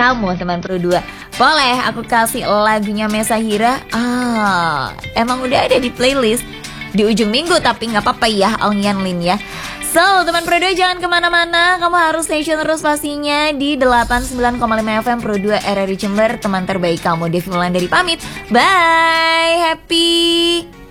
kamu teman Pro 2. Boleh aku kasih lagunya Mesahira? Emang udah ada di playlist di ujung minggu, tapi gak apa-apa ya Alngian Lin ya. So, teman Pro 2 jangan kemana-mana. Kamu harus stay tune terus pastinya di 89,5 FM Pro 2 RRI Jember. Teman terbaik kamu, Devi Wulandari pamit. Bye, happy